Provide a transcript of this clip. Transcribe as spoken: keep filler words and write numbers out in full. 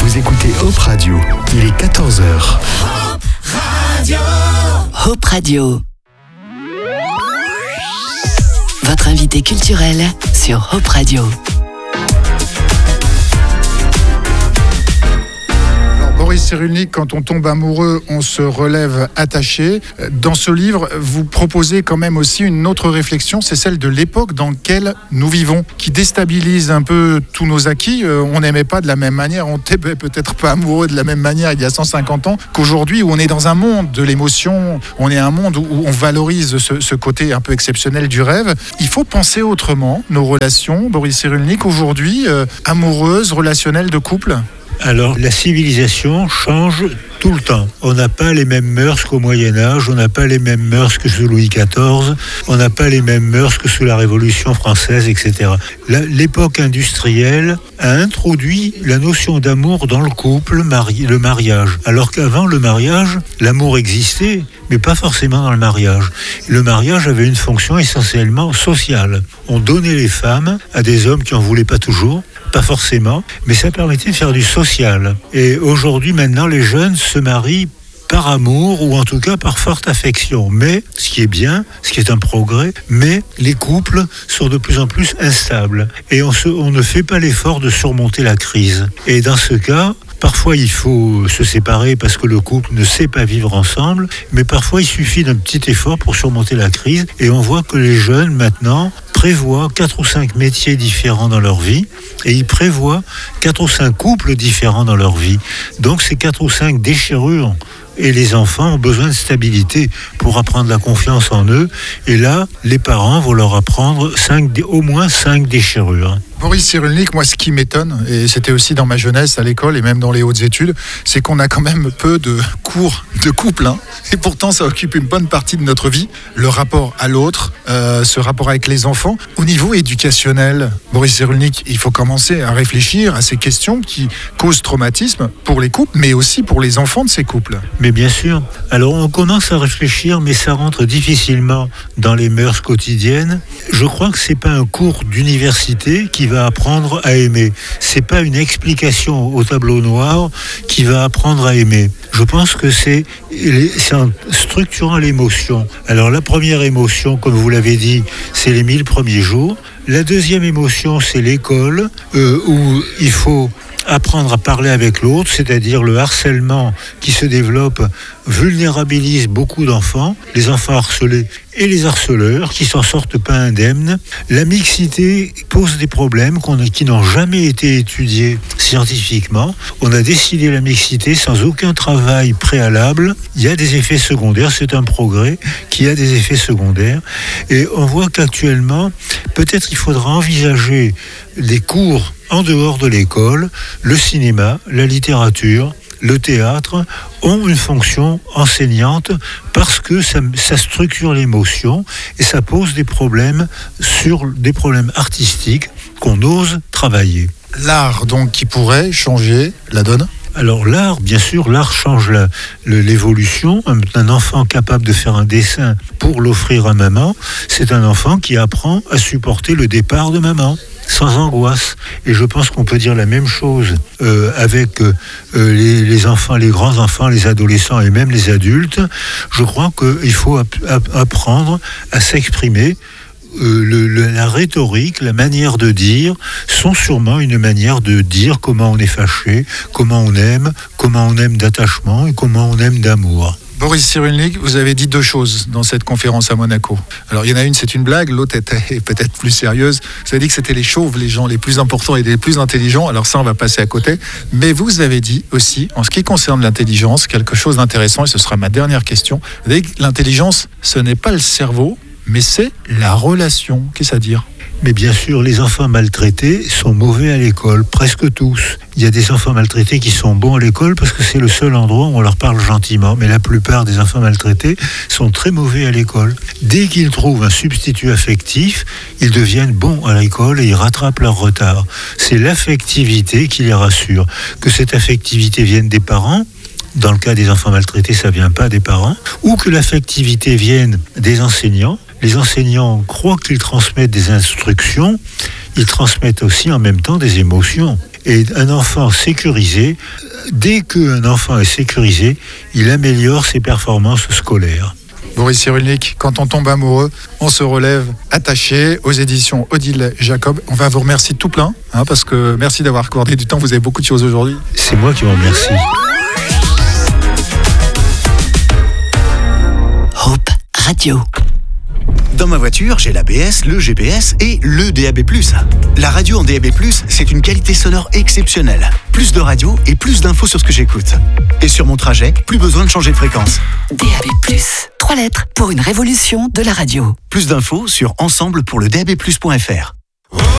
Vous écoutez Hope Radio, il est quatorze heures. Hope Radio. Hope Radio. Votre invité culturel sur Hope Radio. Boris Cyrulnik, quand on tombe amoureux, on se relève attaché. Dans ce livre, vous proposez quand même aussi une autre réflexion, c'est celle de l'époque dans laquelle nous vivons, qui déstabilise un peu tous nos acquis. On n'aimait pas de la même manière, on n'était peut-être pas amoureux de la même manière il y a cent cinquante ans qu'aujourd'hui, où on est dans un monde de l'émotion, on est un monde où on valorise ce, ce côté un peu exceptionnel du rêve. Il faut penser autrement nos relations, Boris Cyrulnik, aujourd'hui, euh, amoureuses, relationnelles, de couple. Alors, la civilisation change tout le temps. On n'a pas les mêmes mœurs qu'au Moyen-Âge, on n'a pas les mêmes mœurs que sous Louis quatorze, on n'a pas les mêmes mœurs que sous la Révolution française, et cetera. La, l'époque industrielle a introduit la notion d'amour dans le couple, mari, le mariage. Alors qu'avant le mariage, l'amour existait, mais pas forcément dans le mariage. Le mariage avait une fonction essentiellement sociale. On donnait les femmes à des hommes qui n'en voulaient pas toujours, pas forcément, mais ça permettait de faire du social. Et aujourd'hui, maintenant, les jeunes se marient par amour ou en tout cas par forte affection. Mais, ce qui est bien, ce qui est un progrès, mais les couples sont de plus en plus instables. Et on, se, on ne fait pas l'effort de surmonter la crise. Et dans ce cas, parfois, il faut se séparer parce que le couple ne sait pas vivre ensemble, mais parfois, il suffit d'un petit effort pour surmonter la crise. Et on voit que les jeunes, maintenant, prévoient quatre ou cinq métiers différents dans leur vie et ils prévoient quatre ou cinq couples différents dans leur vie. Donc, c'est quatre ou cinq déchirures. Et les enfants ont besoin de stabilité pour apprendre la confiance en eux. Et là, les parents vont leur apprendre cinq, au moins cinq déchirures. Boris Cyrulnik, moi, ce qui m'étonne, et c'était aussi dans ma jeunesse à l'école et même dans les hautes études, c'est qu'on a quand même peu de cours de couple. Hein, et pourtant, ça occupe une bonne partie de notre vie. Le rapport à l'autre, euh, ce rapport avec les enfants. Au niveau éducationnel, Boris Cyrulnik, il faut commencer à réfléchir à ces questions qui causent traumatisme pour les couples, mais aussi pour les enfants de ces couples. Mais bien sûr. Alors, on commence à réfléchir, mais ça rentre difficilement dans les mœurs quotidiennes. Je crois que c'est pas un cours d'université qui va apprendre à aimer. C'est pas une explication au tableau noir qui va apprendre à aimer. Je pense que c'est, c'est en structurant l'émotion. Alors la première émotion, comme vous l'avez dit, c'est les mille premiers jours. La deuxième émotion, c'est l'école, euh, où il faut apprendre à parler avec l'autre, c'est-à-dire le harcèlement qui se développe vulnérabilise beaucoup d'enfants, les enfants harcelés et les harceleurs qui s'en sortent pas indemnes. La mixité pose des problèmes qu'on a, qui n'ont jamais été étudiés scientifiquement. On a décidé la mixité sans aucun travail préalable. Il y a des effets secondaires, c'est un progrès qui a des effets secondaires. Et on voit qu'actuellement, peut-être il faudra envisager des cours en dehors de l'école, le cinéma, la littérature, le théâtre ont une fonction enseignante parce que ça, ça structure l'émotion et ça pose des problèmes sur des problèmes artistiques qu'on ose travailler. L'art, donc, qui pourrait changer la donne ? Alors l'art, bien sûr, l'art change la, le, l'évolution. Un, un enfant capable de faire un dessin pour l'offrir à maman, c'est un enfant qui apprend à supporter le départ de maman sans angoisse. Et je pense qu'on peut dire la même chose euh, avec euh, les, les enfants, les grands-enfants, les adolescents et même les adultes. Je crois qu'il faut ap- ap- apprendre à s'exprimer. Euh, le, le, la rhétorique, la manière de dire sont sûrement une manière de dire comment on est fâché, comment on aime, comment on aime d'attachement et comment on aime d'amour. Boris Cyrulnik, vous avez dit deux choses dans cette conférence à Monaco. Alors, il y en a une, c'est une blague, l'autre était peut-être plus sérieuse. Vous avez dit que c'était les chauves, les gens les plus importants et les plus intelligents. Alors ça, on va passer à côté. Mais vous avez dit aussi, en ce qui concerne l'intelligence, quelque chose d'intéressant, et ce sera ma dernière question. Vous avez dit que l'intelligence, ce n'est pas le cerveau, mais c'est la relation. Qu'est-ce à dire ? Mais bien sûr, les enfants maltraités sont mauvais à l'école, presque tous. Il y a des enfants maltraités qui sont bons à l'école parce que c'est le seul endroit où on leur parle gentiment. Mais la plupart des enfants maltraités sont très mauvais à l'école. Dès qu'ils trouvent un substitut affectif, ils deviennent bons à l'école et ils rattrapent leur retard. C'est l'affectivité qui les rassure. Que cette affectivité vienne des parents, dans le cas des enfants maltraités, ça ne vient pas des parents, ou que l'affectivité vienne des enseignants. Les enseignants croient qu'ils transmettent des instructions, ils transmettent aussi en même temps des émotions. Et un enfant sécurisé, dès qu'un enfant est sécurisé, il améliore ses performances scolaires. Boris Cyrulnik, quand on tombe amoureux, on se relève attaché, aux éditions Odile Jacob. On va vous remercier tout plein, hein, parce que merci d'avoir accordé du temps, vous avez beaucoup de choses aujourd'hui. C'est moi qui vous remercie. Hope Radio. Dans ma voiture, j'ai l'A B S, le G P S et le D A B plus. La radio en D A B plus, c'est une qualité sonore exceptionnelle. Plus de radio et plus d'infos sur ce que j'écoute. Et sur mon trajet, plus besoin de changer de fréquence. D A B plus. Trois lettres pour une révolution de la radio. Plus d'infos sur ensemble pour le D A B plus point F R.